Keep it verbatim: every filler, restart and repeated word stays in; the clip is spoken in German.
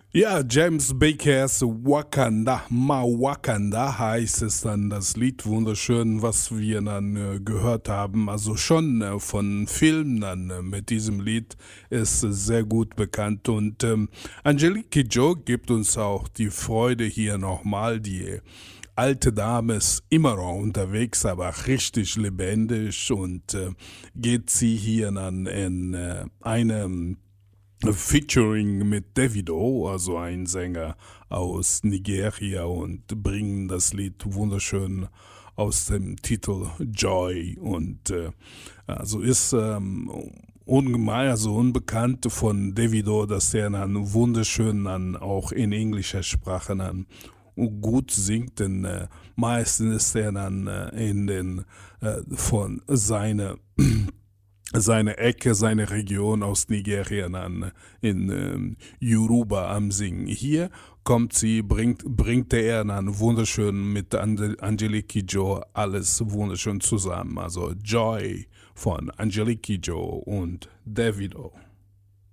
Ja, James Bakers Wakanda, Ma Wakanda heißt es dann, das Lied wunderschön, was wir dann äh, gehört haben. Also schon äh, von Filmen dann äh, mit diesem Lied ist äh, sehr gut bekannt. Und ähm, Angelique Kidjo gibt uns auch die Freude hier nochmal. Die alte Dame ist immer noch unterwegs, aber richtig lebendig und äh, geht sie hier dann in äh, einem Featuring mit Davido, also ein Sänger aus Nigeria, und bringen das Lied wunderschön aus dem Titel Joy. Und äh, also ist ähm, ungemein, also unbekannt von Davido, dass er dann wunderschön dann auch in englischer Sprache dann gut singt, denn äh, meistens ist er dann äh, in den äh, von seiner seine Ecke, seine Region aus Nigeria an in ähm, Yoruba am Singen. Hier kommt sie, bringt, bringt er dann wunderschön mit Angelique Kidjo alles wunderschön zusammen. Also Joy von Angelique Kidjo und Davido.